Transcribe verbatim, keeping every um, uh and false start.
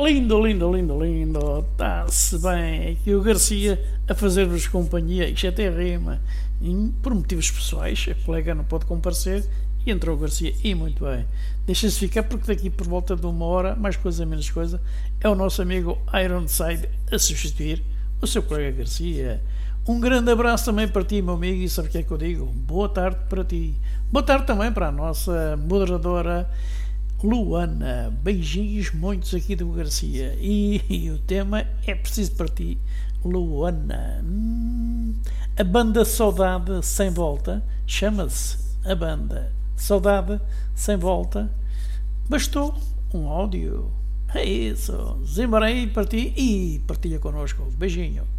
Lindo, lindo, lindo, lindo. Está-se bem. Aqui o Garcia a fazer-vos companhia. Isto até rima. E, por motivos pessoais, a colega não pode comparecer e entrou o Garcia. E muito bem. Deixa-se ficar porque daqui por volta de uma hora, mais coisa, menos coisa, é o nosso amigo Ironside a substituir o seu colega Garcia. Um grande abraço também para ti, meu amigo, e sabe o que é que eu digo? Boa tarde para ti. Boa tarde também para a nossa moderadora Luana. Beijinhos muitos aqui do Garcia. E, e o tema é preciso para ti, Luana. Hum, a banda Saudade Sem Volta chama-se a banda Saudade Sem Volta. Bastou um áudio. É isso. Desembarei para ti e partilha connosco. Beijinho.